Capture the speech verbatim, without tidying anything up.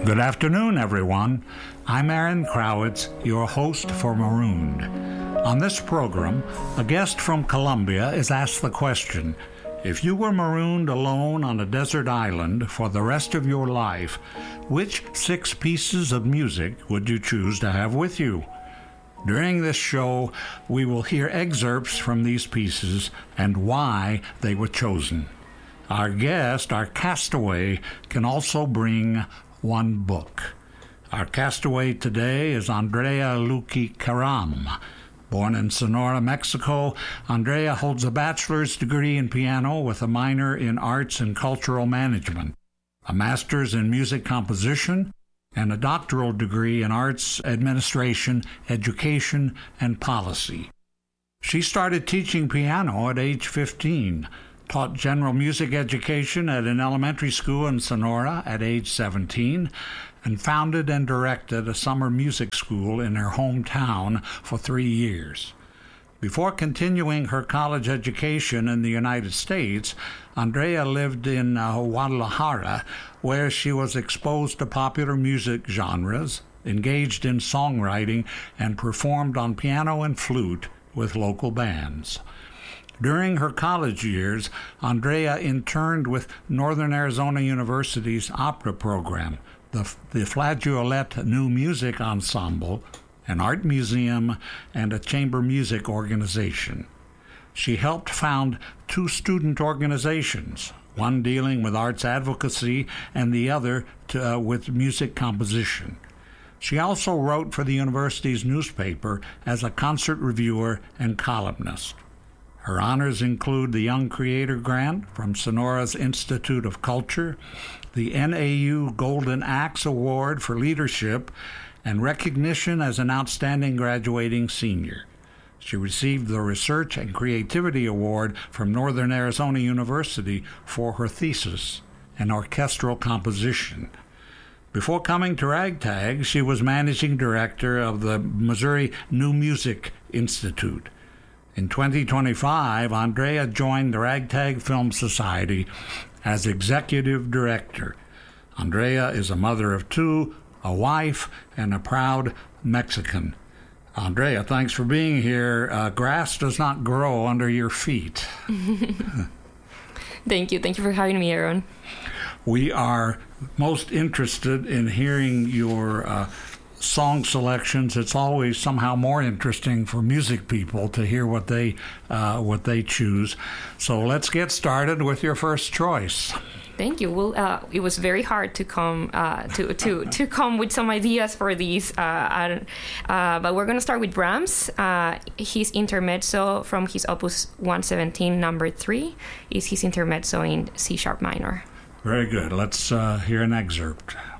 Good afternoon, everyone. I'm Aaron Crowitz, your host for Marooned. On this program, a guest from Colombia is asked the question, if you were marooned alone on a desert island for the rest of your life, which six pieces of music would you choose to have with you? During this show, we will hear excerpts from these pieces and why they were chosen. Our guest, our castaway, can also bring one book. Our castaway today is Andrea Luque Caram. Born in Sonora, Mexico, Andrea holds a bachelor's degree in piano with a minor in arts and cultural management, a master's in music composition, and a doctoral degree in arts administration, education, and policy. She started teaching piano at age fifteen, taught general music education at an elementary school in Sonora at age seventeen, and founded and directed a summer music school in her hometown for three years. Before continuing her college education in the United States, Andrea lived in uh, Guadalajara, where she was exposed to popular music genres, engaged in songwriting, and performed on piano and flute with local bands. During her college years, Andrea interned with Northern Arizona University's opera program, the, the Flageolet New Music Ensemble, an art museum, and a chamber music organization. She helped found two student organizations, one dealing with arts advocacy and the other to, uh, with music composition. She also wrote for the university's newspaper as a concert reviewer and columnist. Her honors include the Young Creator Grant from Sonora's Institute of Culture, the N A U Golden Axe Award for Leadership, and recognition as an outstanding graduating senior. She received the Research and Creativity Award from Northern Arizona University for her thesis, an orchestral composition. Before coming to Ragtag, she was managing director of the Missouri New Music Institute. In twenty twenty-five, Andrea joined the Ragtag Film Society as executive director. Andrea is a mother of two, a wife, and a proud Mexican. Andrea, thanks for being here. Uh, grass does not grow under your feet. Thank you. Thank you for having me, Aaron. We are most interested in hearing your uh, song selections. It's always somehow more interesting for music people to hear what they uh, what they choose. So let's get started with your first choice. Thank you. Well, uh, it was very hard to come uh, to to to come with some ideas for these, uh, uh, but we're going to start with Brahms. Uh, his intermezzo from his Opus one seventeen, number three, is his intermezzo in C sharp minor. Very good. Let's uh, hear an excerpt.